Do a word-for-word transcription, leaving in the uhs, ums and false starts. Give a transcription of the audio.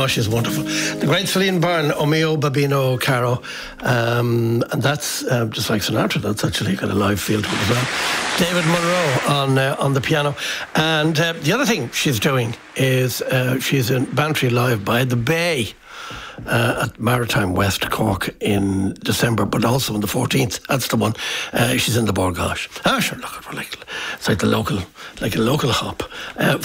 Oh, she's wonderful. The great Celine Byrne, O mio babino caro. Um, and that's uh, just like Sinatra. That's actually got a live feel to it as well. David Monroe on uh, on the piano. And uh, the other thing she's doing is uh, she's in Bantry Live by the Bay. Uh, at Maritime West Cork in December, but also on the fourteenth. That's the one. Uh, she's in the Borgosh. Ah, sure, look, we're like, it's like the local, like a local hop. Uh,